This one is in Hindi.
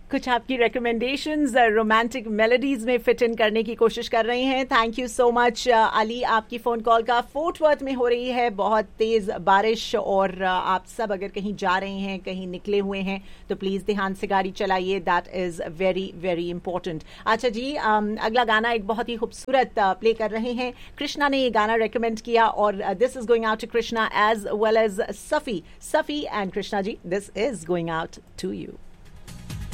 कुछ आपकी रिकमेंडेशंस रोमांटिक मेलोडीज में फिट इन करने की कोशिश कर रहे हैं. Thank you so much Ali. आपकी फोन कॉल का फोर्ट वर्थ में हो रही है बहुत तेज बारिश, और आप सब अगर कहीं जा रहे हैं, कहीं निकले हुए हैं, तो प्लीज ध्यान से गाड़ी चलाइए. That is very very important. अच्छा जी, अगला गाना एक बहुत ही खूबसूरत प्ले कर रहे हैं. कृष्णा ने ये गाना रेकमेंड किया, और this is going out to Krishna as well as Safi. Safi and Krishna ji, this is going out to you.